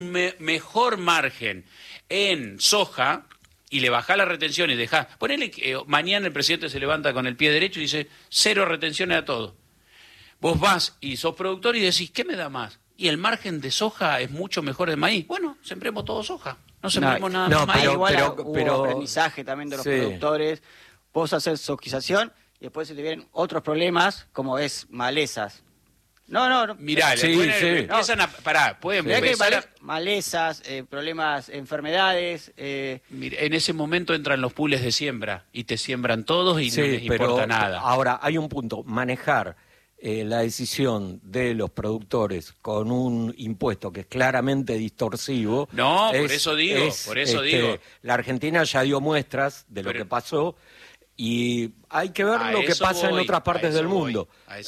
mejor margen en soja y le bajás la retención y dejás... Ponele que mañana el presidente se levanta con el pie derecho y dice 0 retenciones a todo. Vos vas y sos productor y decís, ¿qué me da más? Y el margen de soja es mucho mejor de maíz. Bueno, sembremos todo soja. No sembremos nada más maíz. Hubo aprendizaje también de los productores. Vos hacer sojización y después se te vienen otros problemas como es malezas. No. Mirá, empiezan a... Pará, pueden empezar malezas, problemas, enfermedades. Mira, en ese momento entran los pools de siembra y te siembran todos y no les importa nada. Ahora, hay un punto. Manejar la decisión de los productores con un impuesto que es claramente distorsivo... No, por eso digo. La Argentina ya dio muestras de lo que pasó... Y hay que ver lo que pasa en otras partes del mundo.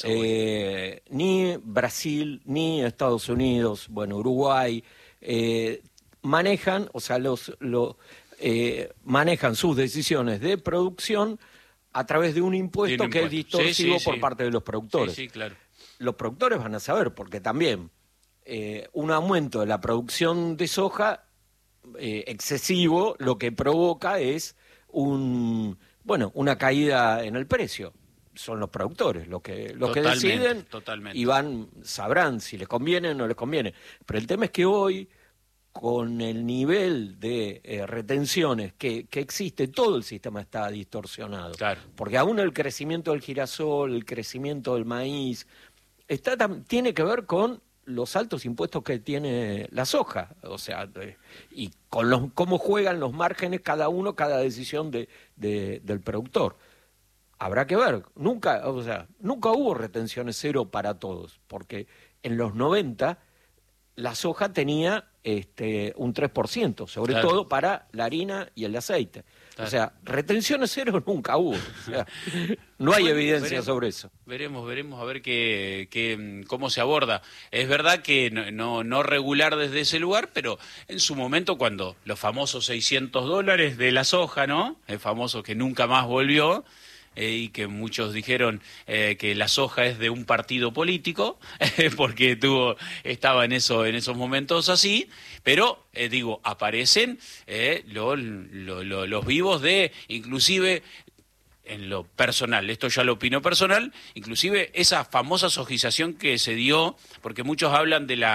Ni Brasil, ni Estados Unidos, bueno, Uruguay, manejan, o sea, manejan sus decisiones de producción a través de un impuesto que es distorsivo por parte de los productores. Sí, claro. Los productores van a saber, porque también un aumento de la producción de soja excesivo lo que provoca es una caída en el precio. Son los productores los que deciden y sabrán si les conviene o no les conviene. Pero el tema es que hoy, con el nivel de retenciones que existe, todo el sistema está distorsionado. Claro. Porque aún el crecimiento del girasol, el crecimiento del maíz, tiene que ver con los altos impuestos que tiene la soja, o sea, y con cómo juegan los márgenes cada decisión del productor. Habrá que ver, nunca hubo retenciones cero para todos, porque en los 90 la soja tenía un 3%, sobre todo para la harina y el aceite. Claro. O sea, retenciones cero nunca hubo. O sea, no hay evidencia sobre eso. Veremos a ver cómo se aborda. Es verdad que no regular desde ese lugar, pero en su momento cuando los famosos $600 de la soja, ¿no? El famoso que nunca más volvió, y que muchos dijeron que la soja es de un partido político, porque estaba en esos momentos así, pero aparecen los vivos de, inclusive en lo personal, esto ya lo opino personal, inclusive esa famosa sojización que se dio, porque muchos hablan de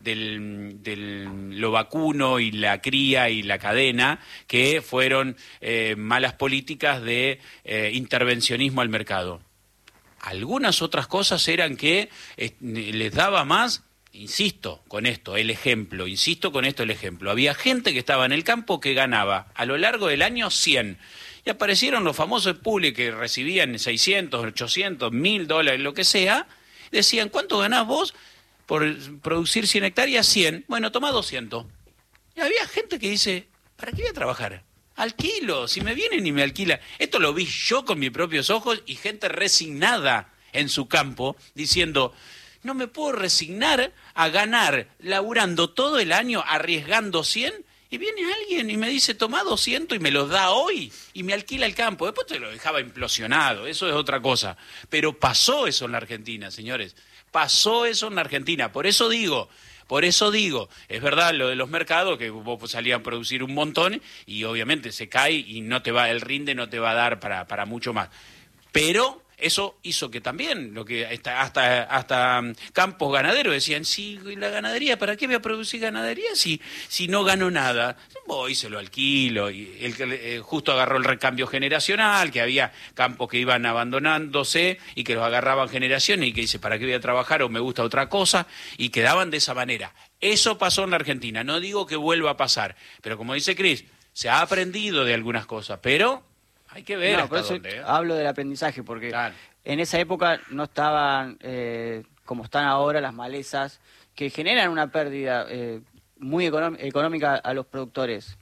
lo vacuno y la cría y la cadena, que fueron malas políticas de intervencionismo al mercado. Algunas otras cosas eran que les daba más, insisto con esto el ejemplo. Había gente que estaba en el campo que ganaba a lo largo del año 100. Y aparecieron los famosos pools que recibían 600, 800, $1.000, lo que sea. Decían, ¿cuánto ganás vos por producir 100 hectáreas? 100. Bueno, toma 200. Y había gente que dice, ¿para qué voy a trabajar? Alquilo, si me vienen y me alquilan. Esto lo vi yo con mis propios ojos y gente resignada en su campo diciendo, no me puedo resignar a ganar laburando todo el año, arriesgando 100. Y viene alguien y me dice, toma 200 y me los da hoy y me alquila el campo. Después te lo dejaba implosionado, eso es otra cosa. Pero pasó eso en la Argentina, señores. Pasó eso en la Argentina. Por eso digo, es verdad lo de los mercados, que vos salías a producir un montón y obviamente se cae y el rinde no te va a dar para mucho más. Pero eso hizo que también, hasta campos ganaderos decían, sí, la ganadería, ¿para qué voy a producir ganadería si no gano nada? Voy, se lo alquilo, y justo agarró el recambio generacional, que había campos que iban abandonándose y que los agarraban generaciones y que dice, ¿para qué voy a trabajar o me gusta otra cosa? Y quedaban de esa manera. Eso pasó en la Argentina, no digo que vuelva a pasar, pero como dice Cris, se ha aprendido de algunas cosas, pero hay que ver hasta dónde. Hablo del aprendizaje, porque en esa época no estaban como están ahora las malezas, que generan una pérdida muy económica a los productores.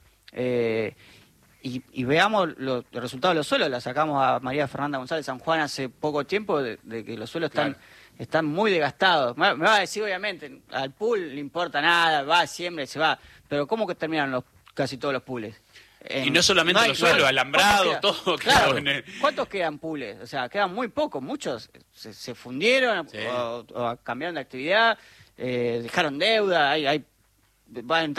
Y veamos los resultados de los suelos. La sacamos a María Fernanda González San Juan hace poco tiempo, de que los suelos están muy desgastados. Me va a decir, obviamente, al pool le importa nada, va, siembra y se va. Pero ¿cómo que terminan casi todos los pools? Y no solamente los suelos, alambrado, todo. Claro, ¿cuántos quedan pools? O sea, quedan muy pocos. Muchos se fundieron o cambiaron de actividad, dejaron deuda. Hay va a entrar